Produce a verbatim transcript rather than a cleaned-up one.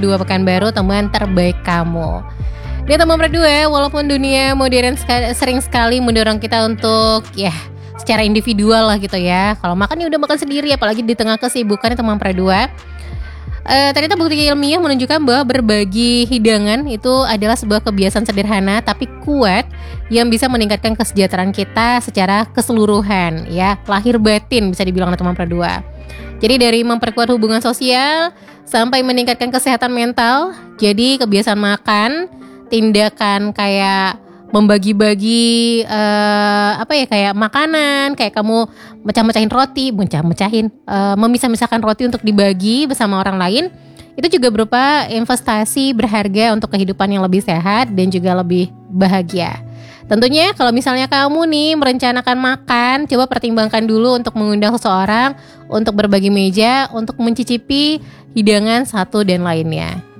Dua Pekanbaru, teman terbaik kamu. Di teman berdua, walaupun dunia modern sekali, sering sekali mendorong kita untuk ya secara individual lah gitu ya. Kalau makan ya udah makan sendiri, apalagi di tengah kesibukan teman berdua. Uh, ternyata bukti ilmiah menunjukkan bahwa berbagi hidangan itu adalah sebuah kebiasaan sederhana tapi kuat yang bisa meningkatkan kesejahteraan kita secara keseluruhan ya, lahir batin bisa dibilang teman berdua. Jadi dari memperkuat hubungan sosial sampai meningkatkan kesehatan mental. Jadi kebiasaan makan, tindakan kayak membagi-bagi uh, apa ya kayak makanan, kayak kamu mecah-mecahin roti, mecah-mecahin, uh, memisah-misahkan roti untuk dibagi bersama orang lain, itu juga berupa investasi berharga untuk kehidupan yang lebih sehat dan juga lebih bahagia. Tentunya kalau misalnya kamu nih merencanakan makan, coba pertimbangkan dulu untuk mengundang seseorang untuk berbagi meja, untuk mencicipi hidangan satu dan lainnya.